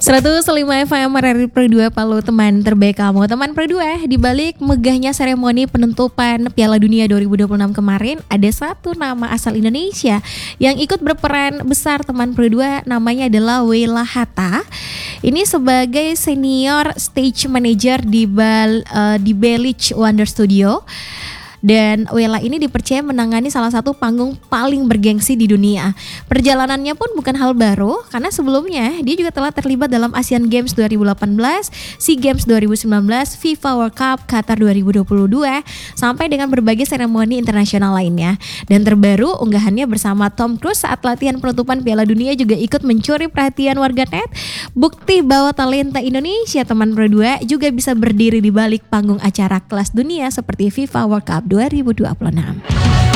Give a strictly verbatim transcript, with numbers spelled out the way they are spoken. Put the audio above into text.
seratus lima F M R R I Pro dua Palu, teman terbaik kamu. Teman Pro dua, di balik megahnya seremoni penutupan Piala Dunia dua ribu dua puluh enam kemarin, ada satu nama asal Indonesia yang ikut berperan besar, teman Pro dua. Namanya adalah Weila Hatta. Ini sebagai senior stage manager di Bal, uh, di Belich Wonder Studio. Dan Weila ini dipercaya menangani salah satu panggung paling bergengsi di dunia. Perjalanannya pun bukan hal baru, karena sebelumnya dia juga telah terlibat dalam Asian Games dua ribu delapan belas, SEA Games dua ribu sembilan belas, FIFA World Cup Qatar dua ribu dua puluh dua, sampai dengan berbagai seremoni internasional lainnya. Dan terbaru, unggahannya bersama Tom Cruise saat latihan penutupan Piala Dunia juga ikut mencuri perhatian warganet. Bukti bahwa talenta Indonesia, teman Pro dua, juga bisa berdiri di balik panggung acara kelas dunia seperti FIFA World Cup dua ribu dua puluh enam.